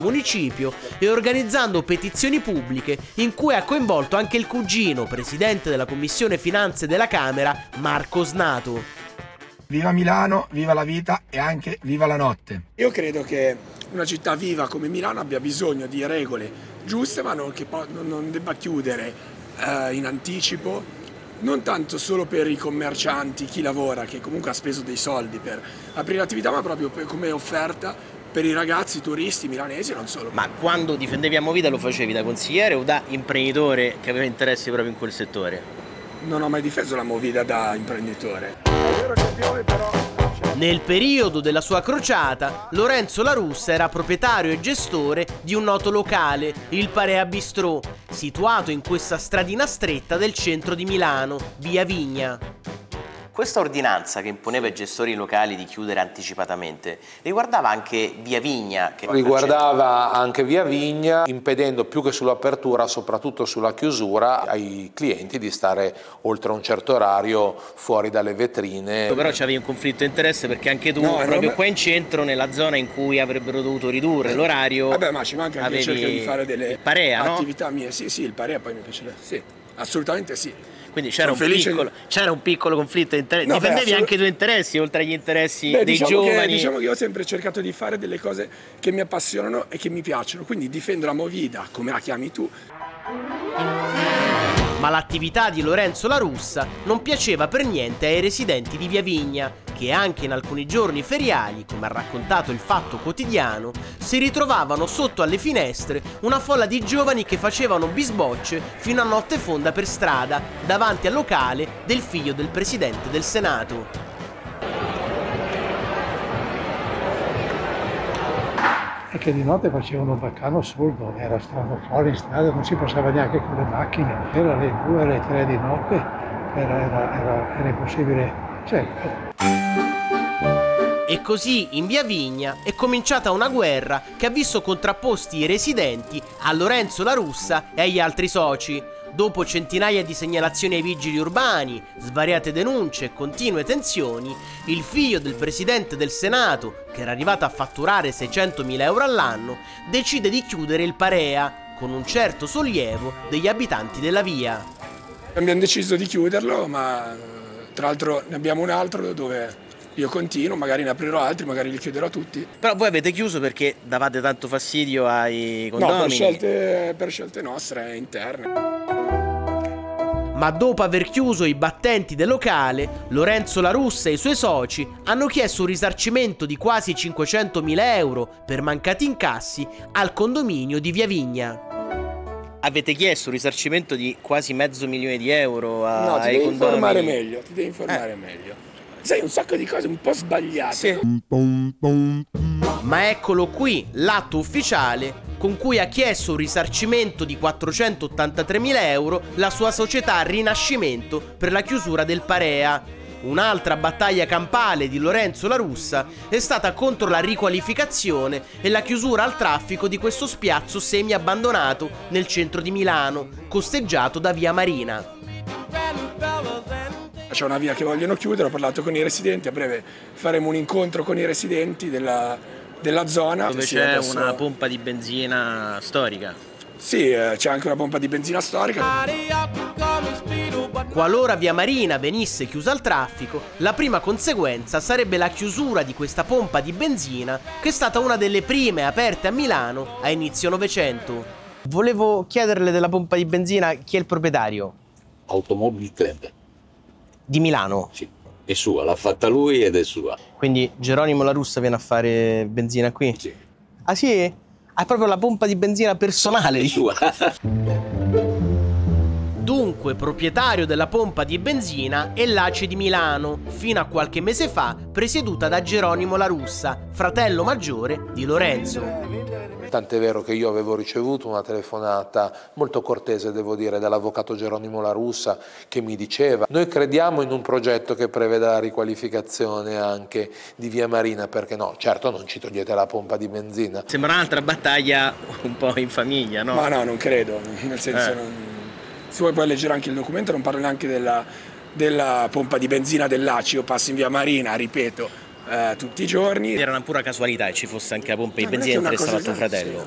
municipio e organizzando petizioni pubbliche in cui ha coinvolto anche il cugino, presidente della Commissione Finanze della Camera, Marco Snato. Viva Milano, viva la vita e anche viva la notte. Io credo che una città viva come Milano abbia bisogno di regole giuste, ma che non debba chiudere in anticipo, non tanto solo per i commercianti, chi lavora, che comunque ha speso dei soldi per aprire l'attività, ma proprio come offerta per i ragazzi, i turisti milanesi e non solo. Ma quando difendevi Amovida lo facevi da consigliere o da imprenditore che aveva interessi proprio in quel settore? Non ho mai difeso la Movida da imprenditore. È vero che piove, però. Nel periodo della sua crociata, Lorenzo La Russa era proprietario e gestore di un noto locale, il Parea Bistrò, situato in questa stradina stretta del centro di Milano, via Vigna. Questa ordinanza che imponeva ai gestori locali di chiudere anticipatamente riguardava anche via Vigna? Riguardava anche via Vigna, impedendo più che sull'apertura, soprattutto sulla chiusura, ai clienti di stare oltre un certo orario fuori dalle vetrine. Però c'avevi un conflitto di interesse perché anche tu, proprio qua in centro, nella zona in cui avrebbero dovuto ridurre l'orario, vabbè, ma ci manca anche cercare di fare delle attività mie. Sì, il Parea poi mi piace. Sì, assolutamente sì. Quindi c'era un piccolo conflitto di interessi. Difendevi anche i tuoi interessi, oltre agli interessi dei giovani. Diciamo che io ho sempre cercato di fare delle cose che mi appassionano e che mi piacciono, quindi difendo la Movida, come la chiami tu. Ma l'attività di Lorenzo La Russa non piaceva per niente ai residenti di via Vigna, che anche in alcuni giorni feriali, come ha raccontato il Fatto Quotidiano, si ritrovavano sotto alle finestre una folla di giovani che facevano bisbocce fino a notte fonda per strada, davanti al locale del figlio del presidente del Senato. E che di notte facevano un baccano assurdo, era strano fuori in strada, non si passava neanche con le macchine, era le 2, le 3 di notte, era impossibile. E così in via Vigna è cominciata una guerra che ha visto contrapposti i residenti a Lorenzo La Russa e agli altri soci. Dopo centinaia di segnalazioni ai vigili urbani, svariate denunce e continue tensioni, il figlio del presidente del Senato, che era arrivato a fatturare 600.000 euro all'anno, decide di chiudere il Parea, con un certo sollievo degli abitanti della via. Abbiamo deciso di chiuderlo, ma tra l'altro ne abbiamo un altro dove io continuo, magari ne aprirò altri, magari li chiuderò tutti. Però voi avete chiuso perché davate tanto fastidio ai condomini? No, per scelte nostre, interne. Ma dopo aver chiuso i battenti del locale, Lorenzo La Russa e i suoi soci hanno chiesto un risarcimento di quasi 500.000 euro per mancati incassi al condominio di via Vigna. Avete chiesto un risarcimento di quasi €500.000 ai condomini? No, ti devi informare meglio. Sai, un sacco di cose un po' sbagliate. Sì. Ma eccolo qui, l'atto ufficiale con cui ha chiesto un risarcimento di 483.000 euro la sua società Rinascimento per la chiusura del Parea. Un'altra battaglia campale di Lorenzo La Russa è stata contro la riqualificazione e la chiusura al traffico di questo spiazzo semi-abbandonato nel centro di Milano, costeggiato da via Marina. C'è una via che vogliono chiudere, ho parlato con i residenti, a breve faremo un incontro con i residenti della zona. Dove c'è una pompa di benzina storica. Sì, c'è anche una pompa di benzina storica. Qualora via Marina venisse chiusa al traffico, la prima conseguenza sarebbe la chiusura di questa pompa di benzina, che è stata una delle prime aperte a Milano a inizio Novecento. Volevo chiederle della pompa di benzina, chi è il proprietario? Automobile Club. Di Milano? Sì, è sua, l'ha fatta lui ed è sua. Quindi Geronimo La Russa viene a fare benzina qui? Sì. Ah sì? Ha proprio la pompa di benzina personale È di sua. Dunque proprietario della pompa di benzina è l'ACE di Milano, fino a qualche mese fa presieduta da Geronimo La Russa, fratello maggiore di Lorenzo. Tant'è vero che io avevo ricevuto una telefonata molto cortese, devo dire, dall'avvocato Geronimo La Russa, che mi diceva: noi crediamo in un progetto che preveda la riqualificazione anche di via Marina, perché no, certo non ci togliete la pompa di benzina. Sembra un'altra battaglia un po' in famiglia, no? Ma no, non credo, nel senso se vuoi puoi leggere anche il documento, non parlo neanche della pompa di benzina dell'ACI, io passo in via Marina, ripeto, tutti i giorni. Era una pura casualità che ci fosse anche la pompa di benzina interessata al tuo fratello.